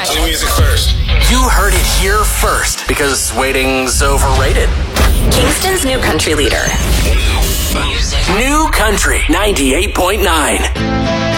New music first. You heard it here first because waiting's overrated. Kingston's new country leader. New Country 98.9.